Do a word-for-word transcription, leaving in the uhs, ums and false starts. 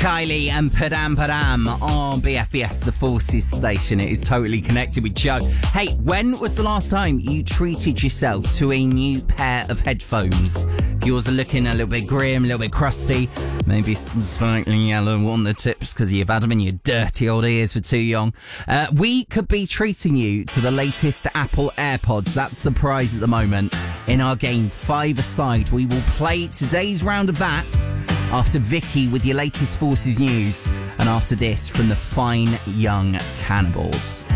Kylie and Padam Padam on B F B S, the Forces station. It is totally connected with Joe. Hey, when was the last time you treated yourself to a new pair of headphones? If yours are looking a little bit grim, a little bit crusty, maybe slightly yellow on the tips because you've had them in your dirty old ears for too long, uh, we could be treating you to the latest Apple AirPods. That's the prize at the moment. In our game Five-A-Side, we will play today's round of that after Vicky with your latest Forces news, and after this from the Fine Young Cannibals.